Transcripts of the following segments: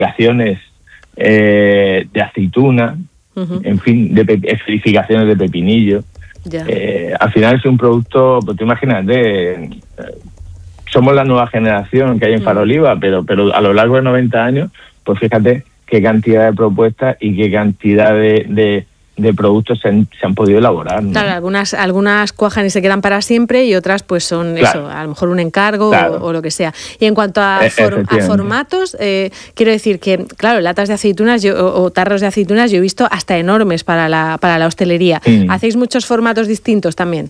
esferificaciones de aceituna, en fin, de esferificaciones de pepinillo. Al final es un producto, pues tú imagínate, somos la nueva generación que hay en Faro Oliva, pero a lo largo de 90 años, pues fíjate qué cantidad de propuestas y qué cantidad de productos se han podido elaborar, ¿no? Claro, algunas cuajan y se quedan para siempre y otras pues son eso, a lo mejor un encargo o lo que sea. Y en cuanto a formatos, quiero decir que, claro, latas de aceitunas o tarros de aceitunas yo he visto hasta enormes para la hostelería. ¿Hacéis muchos formatos distintos también?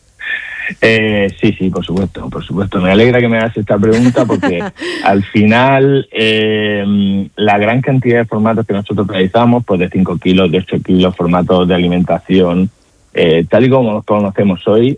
Sí, por supuesto. Me alegra que me hagas esta pregunta porque al final la gran cantidad de formatos que nosotros realizamos, pues de 5 kilos, de 8 kilos, formatos de alimentación, tal y como los conocemos hoy,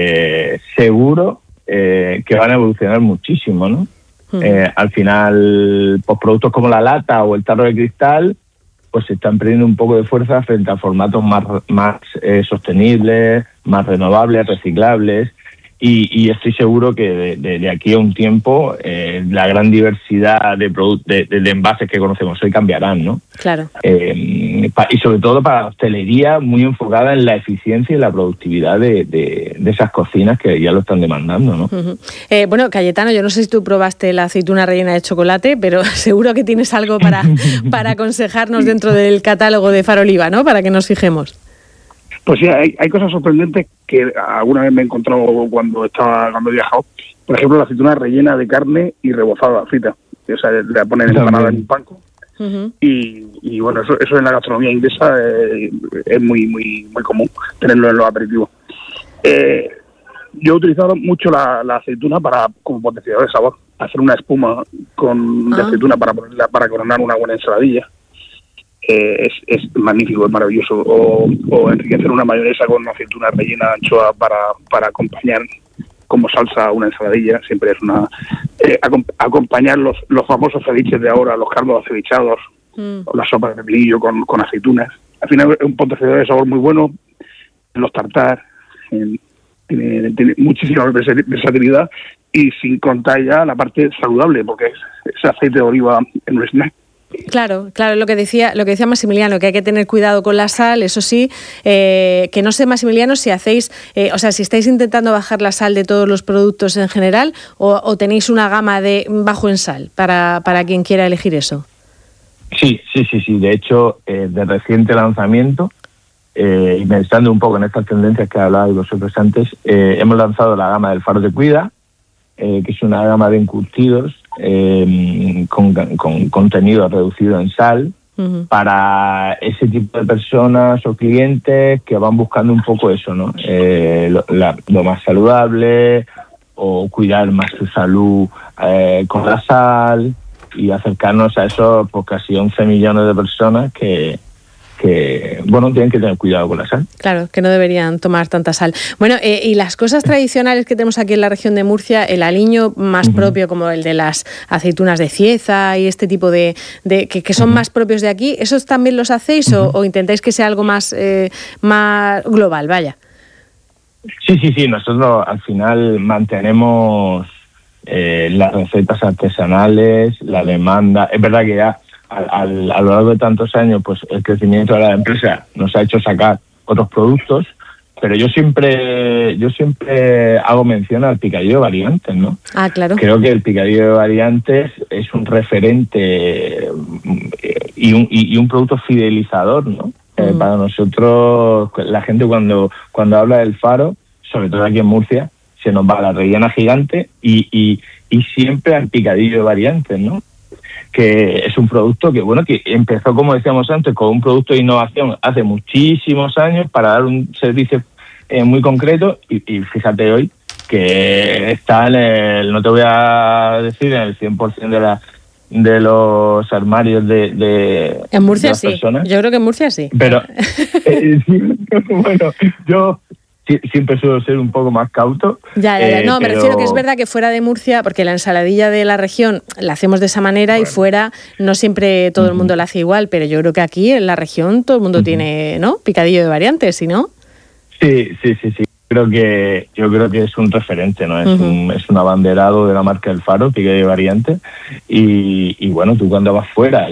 seguro que van a evolucionar muchísimo, ¿no? Al final, pues productos como la lata o el tarro de cristal, pues se están perdiendo un poco de fuerza frente a formatos más sostenibles, más renovables, reciclables, y estoy seguro que de aquí a un tiempo la gran diversidad de envases que conocemos hoy cambiarán, ¿no? Claro. Y sobre todo para la hostelería, muy enfocada en la eficiencia y la productividad de esas cocinas que ya lo están demandando, ¿no? Bueno, Cayetano, yo no sé si tú probaste la aceituna rellena de chocolate, pero seguro que tienes algo para aconsejarnos dentro del catálogo de Faro Oliva, ¿no? Para que nos fijemos. Pues sí, hay cosas sorprendentes que alguna vez me he encontrado cuando he viajado. Por ejemplo, la aceituna rellena de carne y rebozada, frita. O sea, le ponen empanada en un panko. Y bueno, eso en la gastronomía inglesa es muy muy muy común tenerlo en los aperitivos. Yo he utilizado mucho la aceituna como potenciador de sabor. Hacer una espuma de aceituna para coronar una buena ensaladilla. Es magnífico, es maravilloso. O enriquecer una mayonesa con una aceituna rellena de anchoa para acompañar como salsa una ensaladilla. Siempre es acompañar los famosos ceviches de ahora, los caldos acevichados, o la sopa de pepinillo con aceitunas. Al final es un potenciador de sabor muy bueno. Los tartar tiene muchísima versatilidad, y sin contar ya la parte saludable, porque es aceite de oliva en un snack. Claro, lo que decía Maximiliano, que hay que tener cuidado con la sal, eso sí, que no sé, Maximiliano, si hacéis, si estáis intentando bajar la sal de todos los productos en general, o tenéis una gama de bajo en sal para quien quiera elegir eso. Sí. De hecho, de reciente lanzamiento, y pensando un poco en estas tendencias que hablabais vosotros antes, hemos lanzado la gama del Faro Te Cuida, que es una gama de encurtidos con contenido reducido en sal, para ese tipo de personas o clientes que van buscando un poco eso, ¿no? Lo más saludable, o cuidar más su salud con la sal, y acercarnos a esos pues casi 11 millones de personas que tienen que tener cuidado con la sal. Claro, que no deberían tomar tanta sal. Bueno, y las cosas tradicionales que tenemos aquí en la región de Murcia, el aliño más propio, como el de las aceitunas de Cieza y este tipo de que son más propios de aquí, ¿esos también los hacéis o intentáis que sea algo más global, vaya? Sí, nosotros al final mantenemos las recetas artesanales, la demanda. Es verdad que ya a lo largo de tantos años, pues el crecimiento de la empresa nos ha hecho sacar otros productos, pero yo siempre hago mención al picadillo de variantes, ¿no? Ah, claro. Creo que el picadillo de variantes es un referente y un producto fidelizador, ¿no? Para nosotros, la gente cuando habla del Faro, sobre todo aquí en Murcia, se nos va a la rellena gigante y siempre al picadillo de variantes, ¿no? Que es un producto que empezó, como decíamos antes, con un producto de innovación hace muchísimos años para dar un servicio muy concreto, y fíjate hoy que está no te voy a decir en el 100% de los armarios de en Murcia de las personas. Yo creo que en Murcia sí. Pero bueno, yo siempre suelo ser un poco más cauto. Ya. No, me refiero que es verdad que fuera de Murcia, porque la ensaladilla de la región la hacemos de esa manera, y fuera no siempre todo el mundo la hace igual, pero yo creo que aquí en la región todo el mundo tiene, ¿no? Picadillo de variantes, ¿sí, no? Sí. creo que es un referente, ¿no? Es un abanderado de la marca del Faro, Piqué Variante, y bueno, tú cuando vas fuera